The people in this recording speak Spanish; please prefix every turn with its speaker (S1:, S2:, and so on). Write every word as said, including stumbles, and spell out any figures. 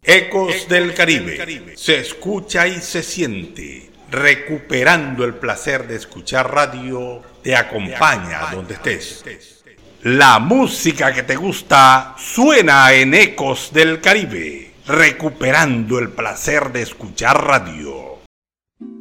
S1: Ecos del Caribe. Se escucha y se siente. Recuperando el placer de escuchar radio, te acompaña donde estés. La música que te gusta suena en Ecos del Caribe. Recuperando el placer de escuchar radio.